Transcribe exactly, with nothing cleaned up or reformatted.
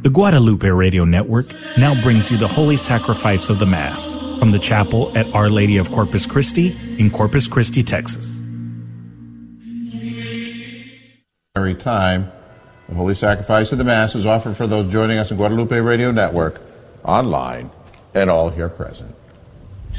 The Guadalupe Radio Network now brings you the Holy Sacrifice of the Mass from the chapel at Our Lady of Corpus Christi in Corpus Christi, Texas. Every time, the Holy Sacrifice of the Mass is offered for those joining us in Guadalupe Radio Network, online, and all here present.